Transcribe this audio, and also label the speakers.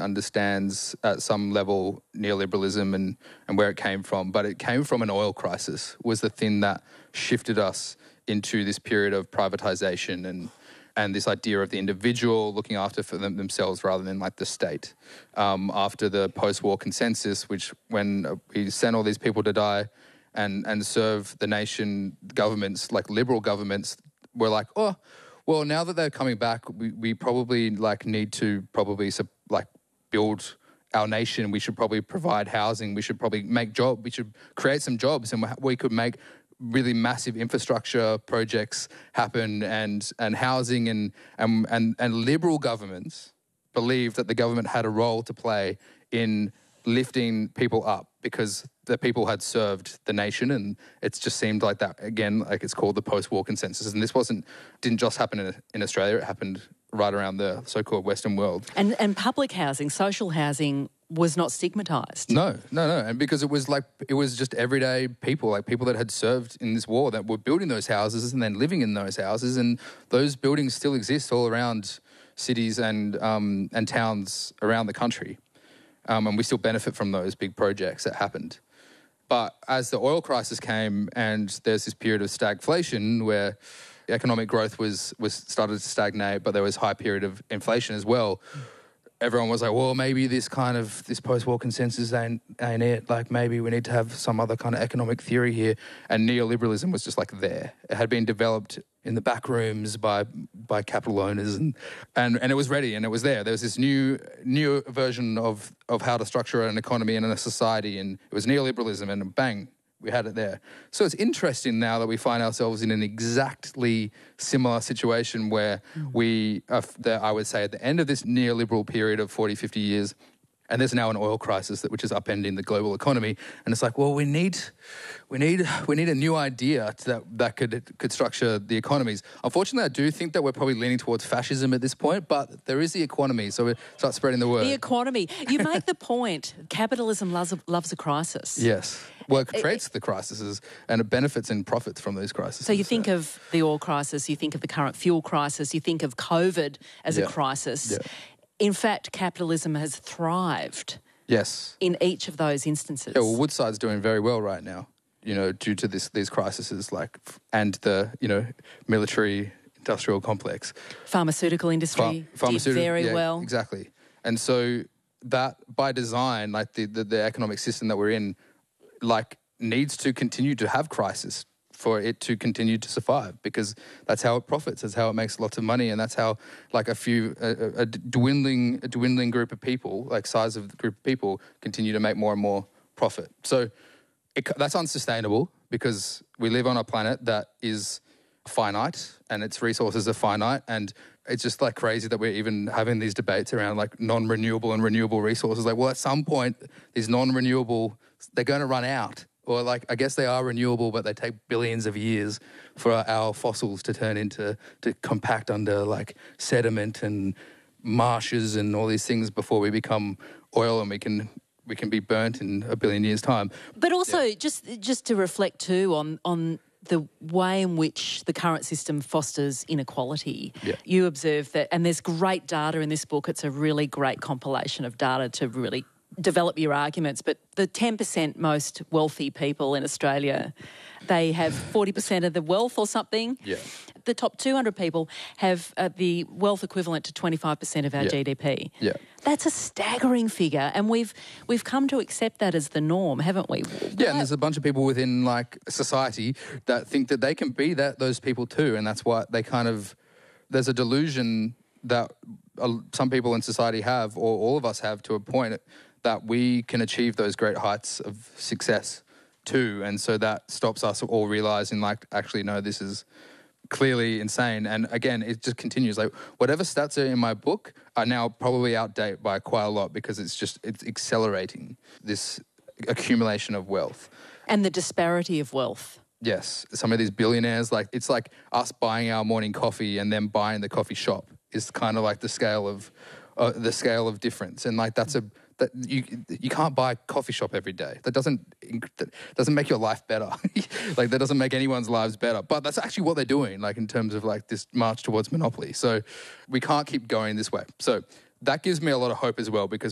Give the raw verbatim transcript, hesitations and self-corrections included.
Speaker 1: understands at some level neoliberalism and, and where it came from, but it came from an oil crisis, was the thing that shifted us into this period of privatization and and this idea of the individual looking after for them, themselves rather than like the state. Um, after the post-war consensus, which when we sent all these people to die and, and serve the nation, governments, like liberal governments, were like, oh, well, now that they're coming back, we, we probably like need to probably like build our nation. We should probably provide housing. We should probably make job. We should create some jobs, and we could make really massive infrastructure projects happen, and and housing and and and, and liberal governments believed that the government had a role to play in lifting people up because the people had served the nation, and it just seemed like that again, like it's called the post-war consensus. And this wasn't didn't just happen in, in Australia; it happened right around the so-called Western world.
Speaker 2: And and public housing, social housing, was not stigmatised.
Speaker 1: No, no, no. And because it was like, it was just everyday people, like people that had served in this war that were building those houses and then living in those houses. And those buildings still exist all around cities and um, and towns around the country. Um, and we still benefit from those big projects that happened. But as the oil crisis came and there's this period of stagflation where economic growth was, was started to stagnate, but there was high period of inflation as well, everyone was like, well, maybe this kind of, this post-war consensus ain't, ain't it. Like, maybe we need to have some other kind of economic theory here. And neoliberalism was just like there. It had been developed in the back rooms by by capital owners, and, and, and it was ready and it was there. There was this new new version of, of how to structure an economy and a society, and it was neoliberalism, and bang, we had it there. So it's interesting now that we find ourselves in an exactly similar situation where mm. we, are, the, I would say, at the end of this neoliberal period of forty, fifty years, and there's now an oil crisis that which is upending the global economy. And it's like, well, we need, we need, we need a new idea that that could could structure the economies. Unfortunately, I do think that we're probably leaning towards fascism at this point, but there is the economy, so we start spreading the word.
Speaker 2: The economy. You make the point. Capitalism loves a, loves a crisis.
Speaker 1: Yes. Well, it creates the crises and it benefits and profits from those crises.
Speaker 2: So you think so. of the oil crisis, you think of the current fuel crisis, you think of COVID as
Speaker 1: yeah.
Speaker 2: a crisis.
Speaker 1: Yeah.
Speaker 2: In fact, capitalism has thrived.
Speaker 1: Yes.
Speaker 2: In each of those instances.
Speaker 1: Yeah, well, Woodside's doing very well right now, you know, due to this these crises, like, and the, you know, military industrial complex.
Speaker 2: Pharmaceutical industry Ph- pharmaceutical, did very
Speaker 1: yeah,
Speaker 2: well.
Speaker 1: Exactly. And so that by design, like the, the, the economic system that we're in, like needs to continue to have crisis for it to continue to survive, because that's how it profits, that's how it makes lots of money, and that's how like a few a, a dwindling a dwindling group of people, like size of the group of people, continue to make more and more profit. So it, that's unsustainable, because we live on a planet that is finite and its resources are finite, and it's just like crazy that we're even having these debates around like non-renewable and renewable resources. Like, well, at some point these non-renewable, they're going to run out. Or like, I guess they are renewable, but they take billions of years for our fossils to turn into, to compact under like sediment and marshes and all these things before we become oil and we can we can be burnt in a billion years' time.
Speaker 2: But also,
Speaker 1: yeah.
Speaker 2: just just to reflect too on on the way in which the current system fosters inequality.
Speaker 1: Yeah.
Speaker 2: You observe that, and there's great data in this book. It's a really great compilation of data to really develop your arguments, but the ten percent most wealthy people in Australia, they have forty percent of the wealth or something.
Speaker 1: Yeah.
Speaker 2: The top two hundred people have uh, the wealth equivalent to twenty-five percent of our
Speaker 1: yeah.
Speaker 2: G D P.
Speaker 1: Yeah.
Speaker 2: That's a staggering figure, and we've we've come to accept that as the norm, haven't we?
Speaker 1: Yeah, and there's a bunch of people within like society that think that they can be that those people too, and that's why they kind of, there's a delusion that uh, some people in society have, or all of us have to a point, that we can achieve those great heights of success too. And so that stops us all realising, like, actually, no, this is clearly insane. And again, it just continues. Like, whatever stats are in my book are now probably outdated by quite a lot, because it's just, it's accelerating this accumulation of wealth.
Speaker 2: And the disparity of wealth.
Speaker 1: Yes. Some of these billionaires, like, it's like us buying our morning coffee and then buying the coffee shop is kind of like the scale of, uh, the scale of difference. And like, that's a, that you you can't buy a coffee shop every day. That doesn't that doesn't make your life better. Like, that doesn't make anyone's lives better. But that's actually what they're doing, like, in terms of like this march towards monopoly. So we can't keep going this way. So that gives me a lot of hope as well, because